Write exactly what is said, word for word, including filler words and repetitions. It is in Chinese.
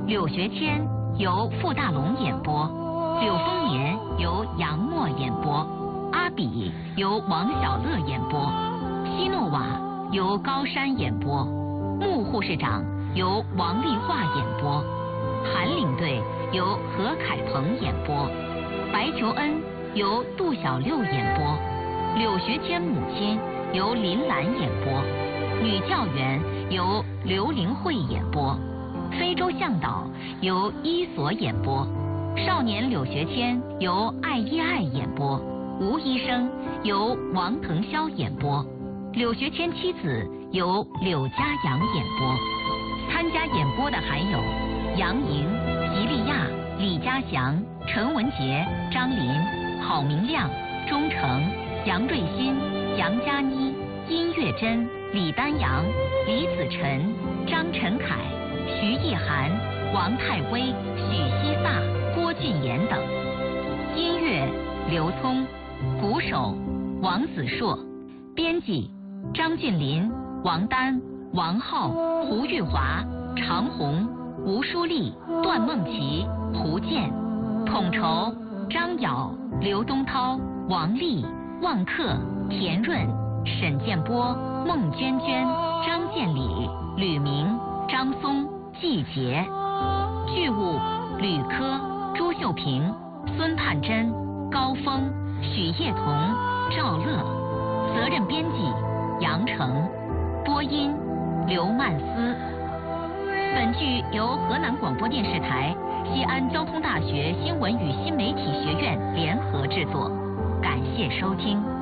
柳学谦由傅大龙演播，柳丰年由杨默演播，阿比由王小乐演播，希诺瓦由高山演播，穆护士长由王丽华演播，韩领队由何凯鹏演播，白求恩由杜小六演播，柳学谦母亲由林兰演播，女教员由刘玲慧演播，非洲向导由伊索演播，少年柳学谦由艾依艾演播，吴医生由王腾霄演播，柳学谦妻子由柳家阳演播。参加演播的还有杨莹、吉利亚、李家祥、陈文杰、张林、郝明亮、钟诚、杨瑞新、杨佳妮、殷月珍、李丹阳、李子晨、张晨凯、徐艺涵、王泰威、许西萨、郭俊言等。音乐刘聪，鼓手王子硕，编辑张俊林、王丹、王浩、胡玉华、常红、吴淑丽、段梦琪、胡健，统筹张瑶、刘东涛、王丽、旺克、田润、沈建波、孟娟娟、张建礼、吕明、张松、季杰，剧务吕科、朱秀平、孙盼珍、高峰、许叶彤、赵乐，责任编辑杨成，播音刘曼思。本剧由河南广播电视台、西安交通大学新闻与新媒体学院联合制作，感谢收听。